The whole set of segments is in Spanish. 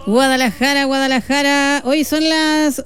Guadalajara, Guadalajara. Hoy son las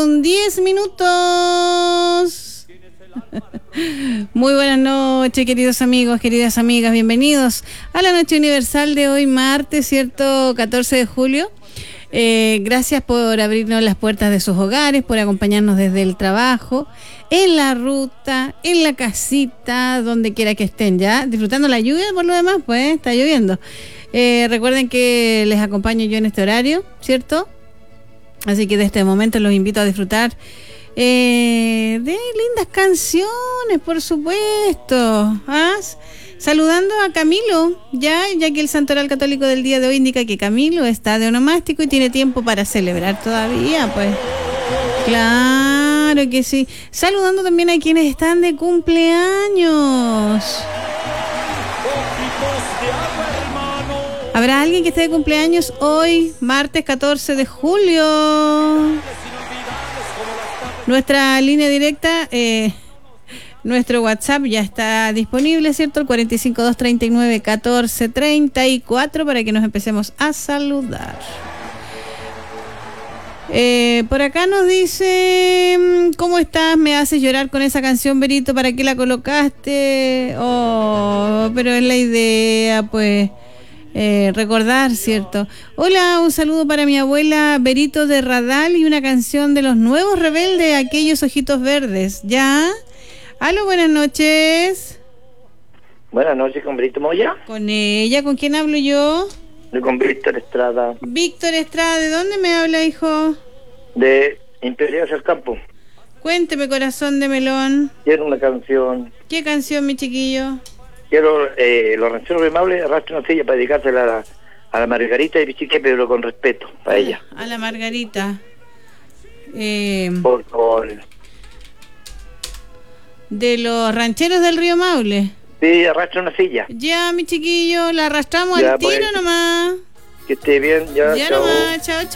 8:10. Muy buenas noches, queridos amigos, queridas amigas. Bienvenidos a la Noche Universal de hoy, martes, ¿cierto? 14 de julio. Gracias por abrirnos las puertas de sus hogares, por acompañarnos desde el trabajo, en la ruta, en la casita, donde quiera que estén, ya disfrutando la lluvia. Por lo demás, pues está lloviendo. Recuerden que les acompaño yo en este horario, ¿cierto? Así que de este momento los invito a disfrutar de lindas canciones, por supuesto. Saludando a Camilo, ya que el santoral católico del día de hoy indica que Camilo está de onomástico y tiene tiempo para celebrar todavía, pues. Claro que sí. Saludando también a quienes están de cumpleaños. ¿Habrá alguien que esté de cumpleaños hoy, martes 14 de julio? Nuestra línea directa, nuestro WhatsApp ya está disponible, ¿cierto? El 452391434 para que nos empecemos a saludar. Por acá nos dice, ¿cómo estás? Me haces llorar con esa canción, Berito, ¿para qué la colocaste? Oh, pero es la idea, pues. Recordar, ¿cierto? Hola, un saludo para mi abuela Berito de Radal y una canción de los Nuevos Rebeldes, Aquellos Ojitos Verdes. ¿Ya? Aló, buenas noches. Buenas noches, con Berito Moya. Con ella, ¿con quién hablo yo? Con Víctor Estrada. Víctor Estrada, ¿de dónde me habla, hijo? De Imperial del Campo. Cuénteme, corazón de melón. Quiero una canción. ¿Qué canción, mi chiquillo? Quiero Los Rancheros Remables, arrastre una silla para dedicársela a la Margarita y Pichique, pero con respeto para ella. A la Margarita. Por favor. De los Rancheros del Río Maule. Sí, arrastra una silla. Ya, mi chiquillo, la arrastramos ya, al tiro pues, nomás. Que esté bien, ya, Ya chao. nomás, chao, chao.